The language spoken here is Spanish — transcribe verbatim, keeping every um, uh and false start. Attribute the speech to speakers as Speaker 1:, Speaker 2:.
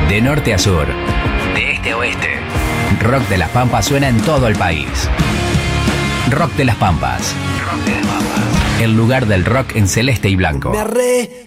Speaker 1: De norte a sur, de este a oeste, Rock de las Pampas suena en todo el país. Rock de las Pampas. Rock de las Pampas. El lugar del rock en celeste y blanco.
Speaker 2: Me arre